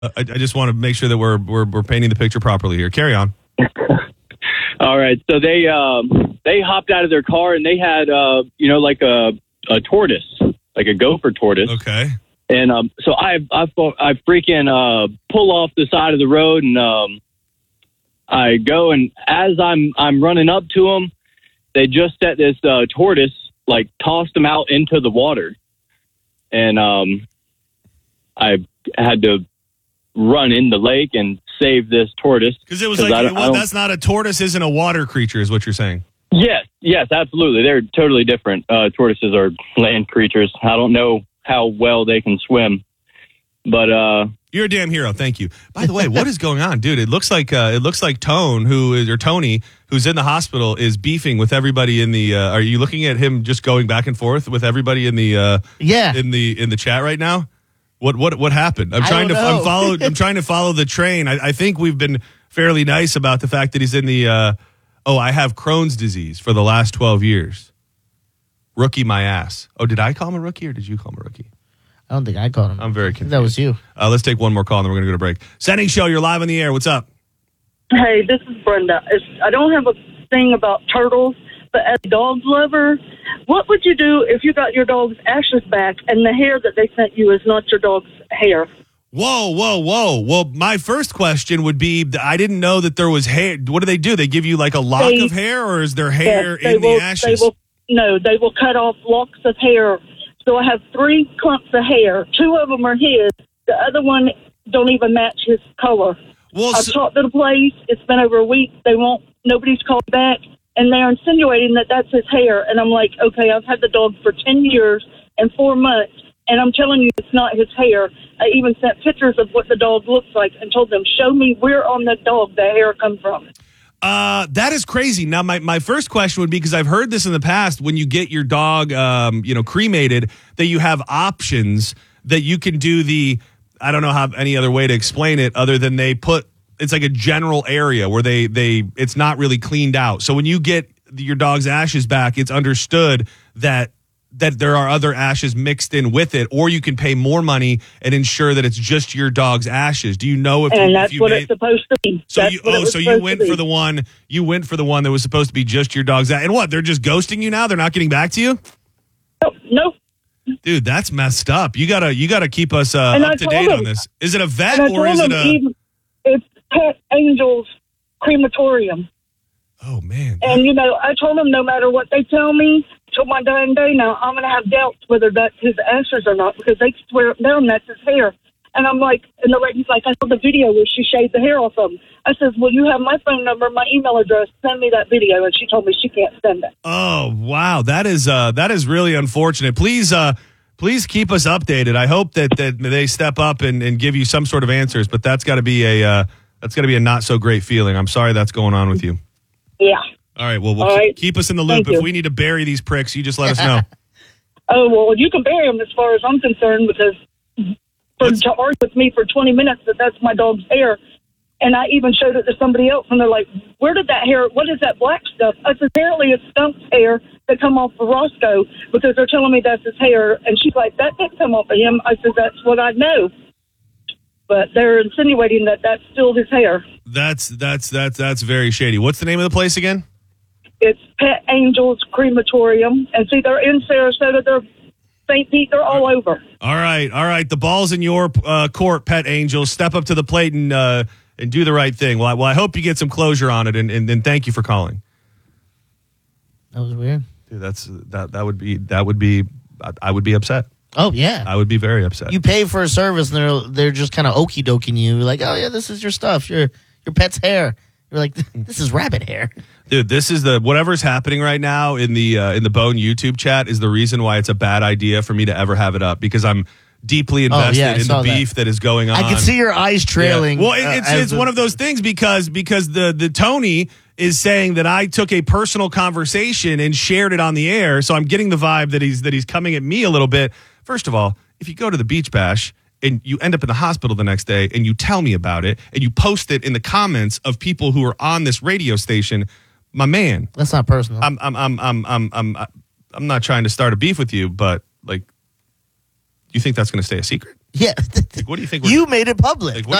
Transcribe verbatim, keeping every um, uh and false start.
I, I just want to make sure that we're, we're we're painting the picture properly here. Carry on. All right. So they um, they hopped out of their car and they had uh, you know like a a tortoise, like a gopher tortoise. Okay. And um, so I I I freaking uh, pull off the side of the road and um, I go, and as I'm I'm running up to them, they just set this uh, tortoise, like tossed them out into the water, and um, I had to run in the lake and save this tortoise. Because it was like, I, it was, that's not a tortoise, isn't a water creature, is what you're saying. Yes, yes, absolutely. They're totally different. Uh, tortoises are land creatures. I don't know how well they can swim, but uh, you're a damn hero. Thank you. By the way, what is going on, dude? It looks like uh, it looks like Tone, who is or Tony, who's in the hospital, is beefing with everybody in the. Uh, are you looking at him just going back and forth with everybody in the? Uh, yeah. In the in the chat right now. What what what happened? I'm I trying to don't know. I'm follow I'm trying to follow the train. I, I think we've been fairly nice about the fact that he's in the. Uh, oh, I have Crohn's disease for the last twelve years. Rookie my ass. Oh, did I call him a rookie or did you call him a rookie? I don't think I called him. I'm very confused. That was you. Uh, let's take one more call and then we're going to go to break. Sending show, you're live on the air. What's up? Hey, this is Brenda. It's, I don't have a thing about turtles, but as a dog lover, what would you do if you got your dog's ashes back and the hair that they sent you is not your dog's hair? Whoa, whoa, whoa. Well, my first question would be, I didn't know that there was hair. What do they do? They give you like a lock They- of hair, or is there hair Yes, they in will, the ashes? They will, no, they will cut off locks of hair. So I have three clumps of hair. Two of them are his. The other one don't even match his color. Well, I've so- talked to the place. It's been over a week. They won't. Nobody's called back, and they're insinuating that that's his hair. And I'm like, okay, I've had the dog for ten years and four months, and I'm telling you, it's not his hair. I even sent pictures of what the dog looks like and told them, show me where on the dog the hair comes from. Uh, that is crazy. Now, my, my first question would be, because I've heard this in the past, when you get your dog, um, you know, cremated, that you have options that you can do the, I don't know how any other way to explain it other than they put, it's like a general area where they, they, it's not really cleaned out. So when you get your dog's ashes back, it's understood that that there are other ashes mixed in with it, or you can pay more money and ensure that it's just your dog's ashes. Do you know if And you, that's if you what made, it's supposed to be. So that's you what it oh was so you supposed went to be. for the one you went for the one that was supposed to be just your dog's ass. And what, they're just ghosting you now? They're not getting back to you? No, nope. Dude, that's messed up. You gotta you gotta keep us uh, And I up to told date him- on this. Is it a vet And I or told is it them a even, it's Pet Angels Crematorium. Oh man. And, you know, I told them no matter what they tell me, till my dying day now, I'm going to have doubts whether that's his ashes or not, because they swear up down that's his hair. And I'm like, and the lady's like, I saw the video where she shaved the hair off of him. I says, well, you have my phone number, my email address. Send me that video. And she told me she can't send it. Oh wow, that is uh, that is really unfortunate. Please, uh, please keep us updated. I hope that, that they step up and, and give you some sort of answers. But that's got to be a uh, that's got to be a not so great feeling. I'm sorry that's going on with you. Yeah. All right. Well, we'll All keep, right. keep us in the loop. Thank If you. we need to bury these pricks, you just let us know. Oh, well, you can bury him as far as I'm concerned, because for, What's- to argue with me for twenty minutes that that's my dog's hair. And I even showed it to somebody else, and they're like, where did that hair, what is that black stuff? I said, apparently it's Stump's hair that come off of Roscoe, because they're telling me that's his hair. And she's like, that didn't come off of him. I said, that's what I know. But they're insinuating that that's still his hair. That's that's that's that's very shady. What's the name of the place again? It's Pet Angels Crematorium. And see, they're in Sarasota. They're Saint Pete. They're all over. All right, all right. The ball's in your uh, court, Pet Angels. Step up to the plate and uh, and do the right thing. Well, I, well, I hope you get some closure on it, and, and, and thank you for calling. That was weird. Dude, that's that that would be that would be I, I would be upset. Oh, yeah. I would be very upset. You pay for a service, and they're they're just kind of okie doking you. You're like, oh, yeah, this is your stuff. Your your pet's hair. You're like, this is rabbit hair. Dude, this is the whatever's happening right now in the uh, in the Bone YouTube chat is the reason why it's a bad idea for me to ever have it up, because I'm deeply invested yeah, I in the saw that. beef that is going on. I can see your eyes trailing. Yeah. Well, it, uh, it's as it's the- one of those things because because the the Tony is saying that I took a personal conversation and shared it on the air, so I'm getting the vibe that he's that he's coming at me a little bit. First of all, if you go to the beach bash and you end up in the hospital the next day and you tell me about it and you post it in the comments of people who are on this radio station, my man, That's not personal. I'm I'm I'm I'm I'm I'm I'm not trying to start a beef with you, but like, you think that's going to stay a secret? Yeah. Like, what do you think? We're, You made it public. Like, what